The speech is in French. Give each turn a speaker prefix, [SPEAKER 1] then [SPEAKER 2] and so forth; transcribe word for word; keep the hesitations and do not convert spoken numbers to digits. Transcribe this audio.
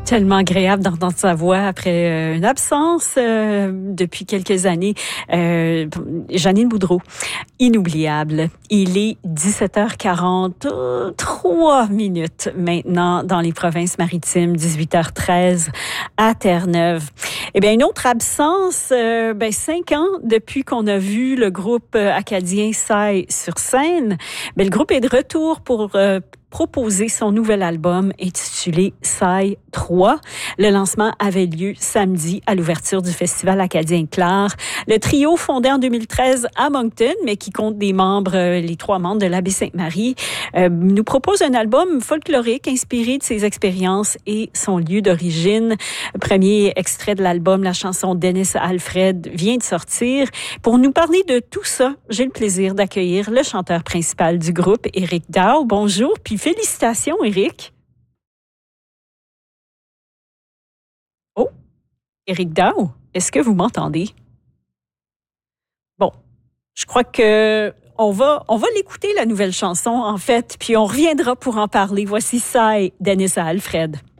[SPEAKER 1] Tellement agréable d'entendre sa voix après euh, une absence euh, depuis quelques années. Euh, Janine Boudreau, inoubliable. Il est dix-sept heures quarante-trois minutes maintenant dans les provinces maritimes, dix-huit heures treize à Terre-Neuve. Eh bien, une autre absence, euh, ben, cinq ans depuis qu'on a vu le groupe acadien Sai sur scène. Ben, le groupe est de retour pour euh, proposer son nouvel album intitulé Sai trois. Le lancement avait lieu samedi à l'ouverture du Festival acadien Clare. Le trio fondé en deux mille treize à Moncton, mais qui compte des membres, les trois membres de l'Abbé Sainte-Marie, euh, nous propose un album folklorique inspiré de ses expériences et son lieu d'origine. Premier extrait de l'album, la chanson Dennis Alfred, vient de sortir. Pour nous parler de tout ça, j'ai le plaisir d'accueillir le chanteur principal du groupe, Éric Daou. Bonjour, puis félicitations, Éric. Oh, Éric Daou, est-ce que vous m'entendez? Bon, je crois que on va, on va l'écouter, la nouvelle chanson, en fait, puis on reviendra pour en parler. Voici ça et Dennis Alfred.